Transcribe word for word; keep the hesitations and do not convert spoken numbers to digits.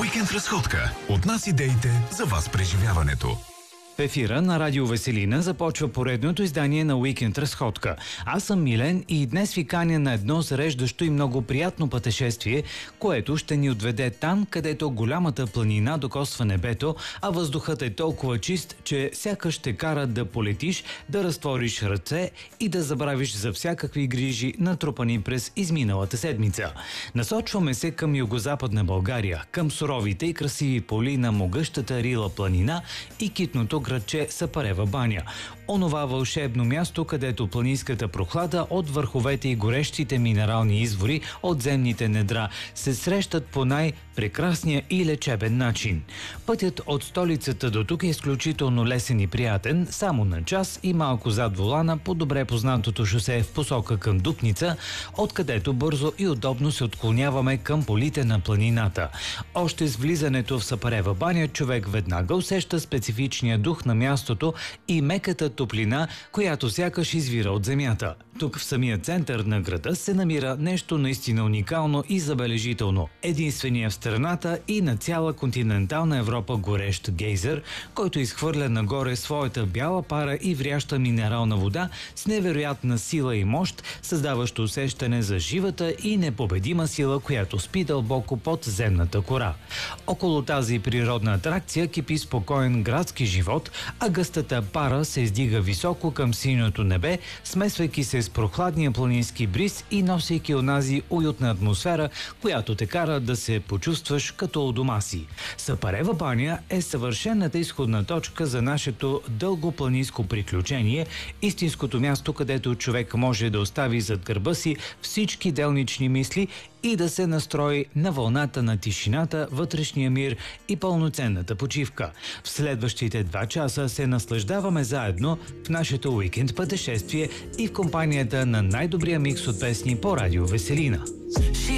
Уикенд разходка. От нас идеите за вас преживяването. В ефира на Радио Веселина започва поредното издание на Уикенд разходка. Аз съм Милен и днес ви каня на едно зареждащо и много приятно пътешествие, което ще ни отведе там, където голямата планина докосва небето, а въздухът е толкова чист, че сякаш ще кара да полетиш, да разтвориш ръце и да забравиш за всякакви грижи, натрупани през изминалата седмица. Насочваме се към югозападна България, към суровите и красиви поли на могъщата Рила планина и китното градче Сапарева баня. Онова вълшебно място, където планинската прохлада от върховете и горещите минерални извори от земните недра се срещат по най-прекрасния и лечебен начин. Пътят от столицата до тук е изключително лесен и приятен, само на час и малко зад волана по добре познатото шосе в посока към Дупница, откъдето бързо и удобно се отклоняваме към полите на планината. Още с влизането в Сапарева баня човек веднага усеща специфичния дух на мястото и меката топлина, която сякаш извира от земята. Тук в самия център на града се намира нещо наистина уникално и забележително. Единственият в страната и на цяла континентална Европа горещ гейзер, който изхвърля нагоре своята бяла пара и вряща минерална вода с невероятна сила и мощ, създаващо усещане за живата и непобедима сила, която спи дълбоко под земната кора. Около тази природна атракция кипи спокоен градски живот, а гъстата пара се издига високо към синьото небе, смесвайки се с прохладния планински бриз и носейки онази уютна атмосфера, която те кара да се почувстваш като у дома си. Сапарева баня е съвършената изходна точка за нашето дълго планинско приключение, истинското място, където човек може да остави зад гърба си всички делнични мисли и да се настрои на вълната на тишината, вътрешния мир и пълноценната почивка. В следващите два часа се наслаждаваме заедно в нашето уикенд пътешествие и в компанията на най-добрия микс от песни по Радио Веселина.